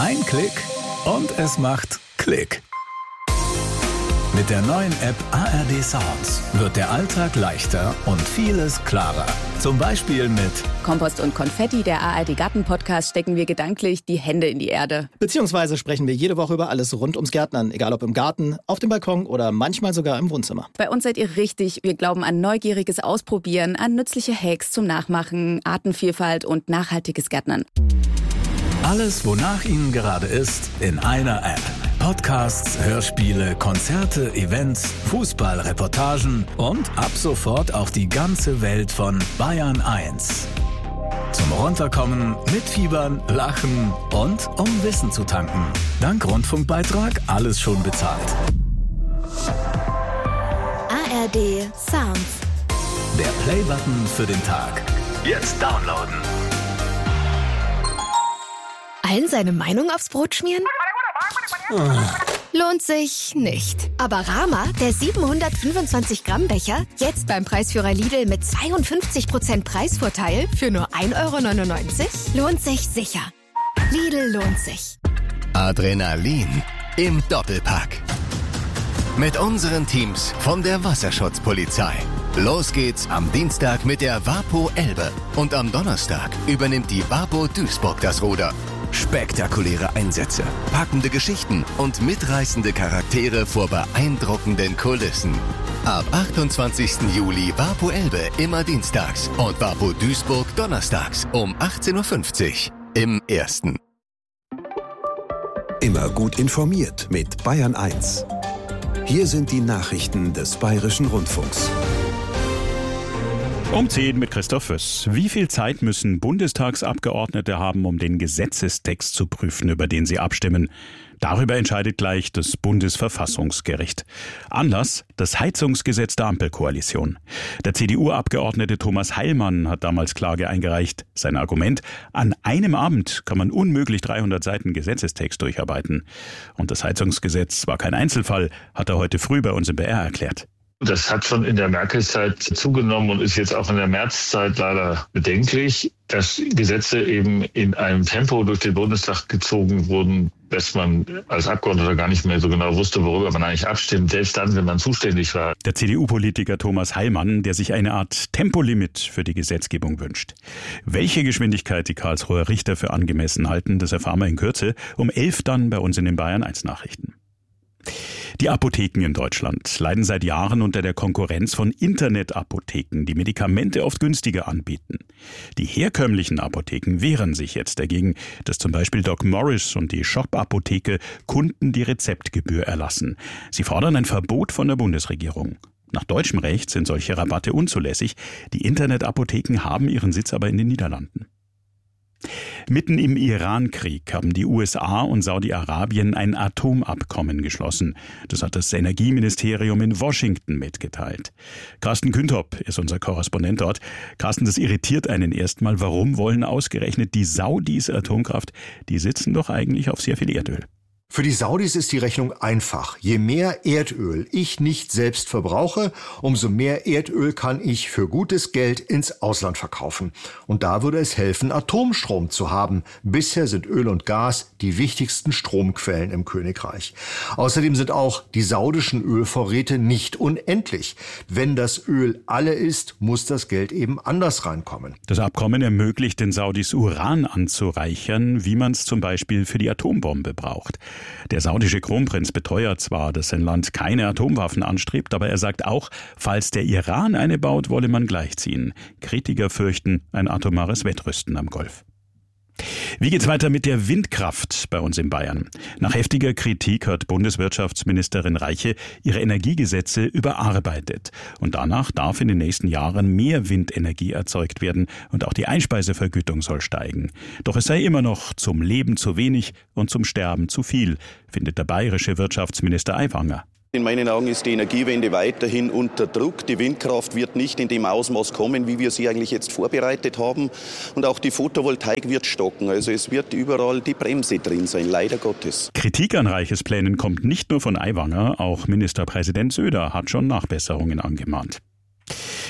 Ein Klick und es macht Klick. Mit der neuen App ARD Sounds wird der Alltag leichter und vieles klarer. Zum Beispiel mit Kompost und Konfetti, der ARD Garten-Podcast, stecken wir gedanklich die Hände in die Erde. Beziehungsweise sprechen wir jede Woche über alles rund ums Gärtnern, egal ob im Garten, auf dem Balkon oder manchmal sogar im Wohnzimmer. Bei uns seid ihr richtig. Wir glauben an neugieriges Ausprobieren, an nützliche Hacks zum Nachmachen, Artenvielfalt und nachhaltiges Gärtnern. alles, wonach Ihnen gerade ist, in einer App. Podcasts, Hörspiele, Konzerte, Events, Fußballreportagen und ab sofort auch die ganze Welt von Bayern 1. Zum Runterkommen, mitfiebern, lachen und um Wissen zu tanken. Dank Rundfunkbeitrag alles schon bezahlt. ARD Sounds. Der Play-Button für den Tag. Jetzt downloaden. Allen seine Meinung aufs Brot schmieren? Lohnt sich nicht. Aber Rama, der 725-Gramm-Becher, jetzt beim Preisführer Lidl mit 52% Preisvorteil für nur 1,99 €, lohnt sich sicher. Lidl lohnt sich. Adrenalin im Doppelpack. Mit unseren Teams von der Wasserschutzpolizei. Los geht's am Dienstag mit der Wapo Elbe. Und am Donnerstag übernimmt die Wapo Duisburg das Ruder. Spektakuläre Einsätze, packende Geschichten und mitreißende Charaktere vor beeindruckenden Kulissen. Ab 28. Juli Wapo Elbe immer dienstags und Wapo Duisburg donnerstags um 18:50 Uhr im Ersten. Immer gut informiert mit Bayern 1. Hier sind die Nachrichten des Bayerischen Rundfunks. Um 10 mit Christoph Föss. Wie viel Zeit müssen Bundestagsabgeordnete haben, um den Gesetzestext zu prüfen, über den sie abstimmen? Darüber entscheidet gleich das Bundesverfassungsgericht. Anlass: das Heizungsgesetz der Ampelkoalition. Der CDU-Abgeordnete Thomas Heilmann hat damals Klage eingereicht. Sein Argument: an einem Abend kann man unmöglich 300 Seiten Gesetzestext durcharbeiten. Und das Heizungsgesetz war kein Einzelfall, hat er heute früh bei uns im BR erklärt. Das hat schon in der Merkel-Zeit zugenommen und ist jetzt auch in der Merz-Zeit leider bedenklich, dass Gesetze eben in einem Tempo durch den Bundestag gezogen wurden, dass man als Abgeordneter gar nicht mehr so genau wusste, worüber man eigentlich abstimmt, selbst dann, wenn man zuständig war. Der CDU-Politiker Thomas Heilmann, der sich eine Art Tempolimit für die Gesetzgebung wünscht. Welche Geschwindigkeit die Karlsruher Richter für angemessen halten, das erfahren wir in Kürze. Um 11 dann bei uns in den Bayern 1 Nachrichten. Die Apotheken in Deutschland leiden seit Jahren unter der Konkurrenz von Internetapotheken, die Medikamente oft günstiger anbieten. Die herkömmlichen Apotheken wehren sich jetzt dagegen, dass zum Beispiel Doc Morris und die Shop-Apotheke Kunden die Rezeptgebühr erlassen. Sie fordern ein Verbot von der Bundesregierung. Nach deutschem Recht sind solche Rabatte unzulässig. Die Internetapotheken haben ihren Sitz aber in den Niederlanden. Mitten im Iran-Krieg haben die USA und Saudi-Arabien ein Atomabkommen geschlossen. Das hat das Energieministerium in Washington mitgeteilt. Carsten Küntop ist unser Korrespondent dort. Carsten, das irritiert einen erstmal. Warum wollen ausgerechnet die Saudis Atomkraft? Die sitzen doch eigentlich auf sehr viel Erdöl. Für die Saudis ist die Rechnung einfach. Je mehr Erdöl ich nicht selbst verbrauche, umso mehr Erdöl kann ich für gutes Geld ins Ausland verkaufen. Und da würde es helfen, Atomstrom zu haben. Bisher sind Öl und Gas die wichtigsten Stromquellen im Königreich. Außerdem sind auch die saudischen Ölvorräte nicht unendlich. Wenn das Öl alle ist, muss das Geld eben anders reinkommen. Das Abkommen ermöglicht den Saudis Uran anzureichern, wie man es zum Beispiel für die Atombombe braucht. Der saudische Kronprinz beteuert zwar, dass sein Land keine Atomwaffen anstrebt, aber er sagt auch, falls der Iran eine baut, wolle man gleichziehen. Kritiker fürchten ein atomares Wettrüsten am Golf. Wie geht's weiter mit der Windkraft bei uns in Bayern? Nach heftiger Kritik hat Bundeswirtschaftsministerin Reiche ihre Energiegesetze überarbeitet. Und danach darf in den nächsten Jahren mehr Windenergie erzeugt werden und auch die Einspeisevergütung soll steigen. Doch es sei immer noch zum Leben zu wenig und zum Sterben zu viel, findet der bayerische Wirtschaftsminister Aiwanger. In meinen Augen ist die Energiewende weiterhin unter Druck. Die Windkraft wird nicht in dem Ausmaß kommen, wie wir sie eigentlich jetzt vorbereitet haben. Und auch die Photovoltaik wird stocken. Also es wird überall die Bremse drin sein, leider Gottes. Kritik an Reiches Plänen kommt nicht nur von Aiwanger, auch Ministerpräsident Söder hat schon Nachbesserungen angemahnt.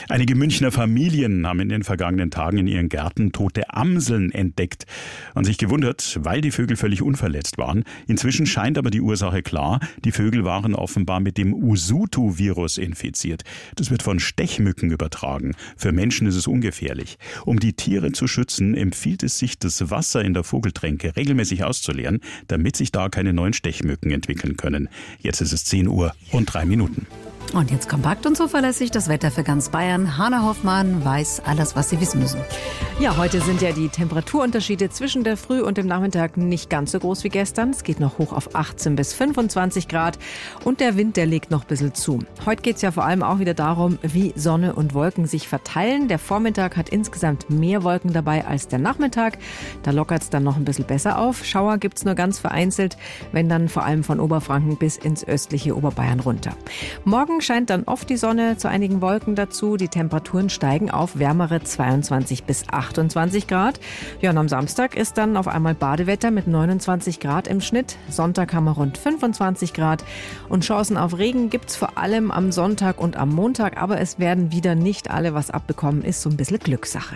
Einige Münchner Familien haben in den vergangenen Tagen in ihren Gärten tote Amseln entdeckt und sich gewundert, weil die Vögel völlig unverletzt waren. Inzwischen scheint aber die Ursache klar. Die Vögel waren offenbar mit dem Usutu-Virus infiziert. Das wird von Stechmücken übertragen. Für Menschen ist es ungefährlich. Um die Tiere zu schützen, empfiehlt es sich, das Wasser in der Vogeltränke regelmäßig auszuleeren, damit sich da keine neuen Stechmücken entwickeln können. Jetzt ist es 10:03. Und jetzt kompakt und zuverlässig das Wetter für ganz Bayern. Hanna Hoffmann weiß alles, was Sie wissen müssen. Ja, heute sind ja die Temperaturunterschiede zwischen der Früh und dem Nachmittag nicht ganz so groß wie gestern. Es geht noch hoch auf 18 bis 25 Grad und der Wind, der legt noch ein bisschen zu. Heute geht es ja vor allem auch wieder darum, wie Sonne und Wolken sich verteilen. Der Vormittag hat insgesamt mehr Wolken dabei als der Nachmittag. Da lockert es dann noch ein bisschen besser auf. Schauer gibt es nur ganz vereinzelt, wenn dann vor allem von Oberfranken bis ins östliche Oberbayern runter. Morgen scheint dann oft die Sonne, zu einigen Wolken dazu. Die Temperaturen steigen auf wärmere 22 bis 28 Grad. Ja, und am Samstag ist dann auf einmal Badewetter mit 29 Grad im Schnitt. Sonntag haben wir rund 25 Grad. Und Chancen auf Regen gibt es vor allem am Sonntag und am Montag. Aber es werden wieder nicht alle was abbekommen. Ist so ein bisschen Glückssache.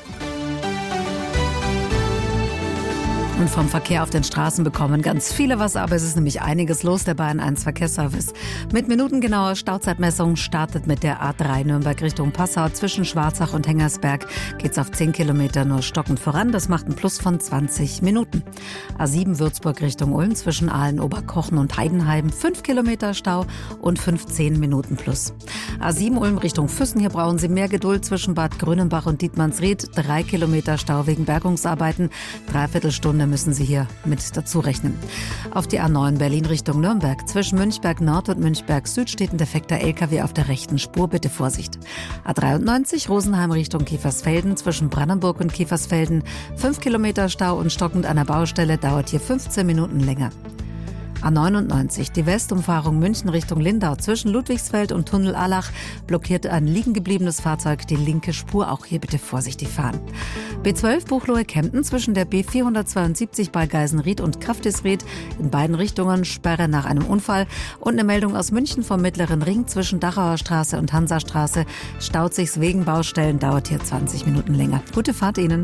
Und vom Verkehr auf den Straßen bekommen ganz viele was, aber es ist nämlich einiges los. Der Bayern 1 Verkehrsservice mit minutengenauer Stauzeitmessung startet mit der A3 Nürnberg Richtung Passau. Zwischen Schwarzach und Hengersberg geht's auf 10 Kilometer nur stockend voran. Das macht einen Plus von 20 Minuten. A7 Würzburg Richtung Ulm zwischen Aalen, Oberkochen und Heidenheim 5 Kilometer Stau und 15 Minuten Plus. A7 Ulm Richtung Füssen, hier brauchen Sie mehr Geduld zwischen Bad Grünenbach und Dietmannsried. 3 Kilometer Stau wegen Bergungsarbeiten, 3/4 Stunde müssen Sie hier mit dazu rechnen. Auf die A9 Berlin Richtung Nürnberg. Zwischen Münchberg Nord und Münchberg Süd steht ein defekter LKW auf der rechten Spur. Bitte Vorsicht. A93 Rosenheim Richtung Kiefersfelden. Zwischen Brandenburg und Kiefersfelden 5 Kilometer Stau und stockend an der Baustelle, dauert hier 15 Minuten länger. A99, die Westumfahrung München Richtung Lindau. Zwischen Ludwigsfeld und Tunnel Allach blockiert ein liegen gebliebenes Fahrzeug die linke Spur. Auch hier bitte vorsichtig fahren. B12 Buchloe-Kempten zwischen der B472 bei Geisenried und Kraftisried. In beiden Richtungen Sperre nach einem Unfall. Und eine Meldung aus München vom Mittleren Ring zwischen Dachauer Straße und Hansastraße. Staut sich's wegen Baustellen, dauert hier 20 Minuten länger. Gute Fahrt Ihnen.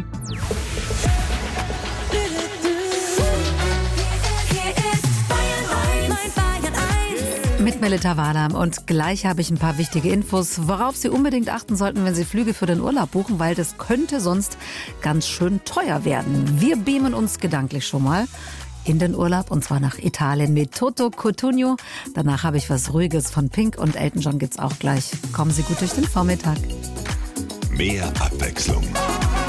Mit Melita Wahlheim und gleich habe ich ein paar wichtige Infos, worauf Sie unbedingt achten sollten, wenn Sie Flüge für den Urlaub buchen, weil das könnte sonst ganz schön teuer werden. Wir beamen uns gedanklich schon mal in den Urlaub und zwar nach Italien mit Toto Cutugno. Danach habe ich was Ruhiges von Pink und Elton John gibt's auch gleich. Kommen Sie gut durch den Vormittag. Mehr Abwechslung.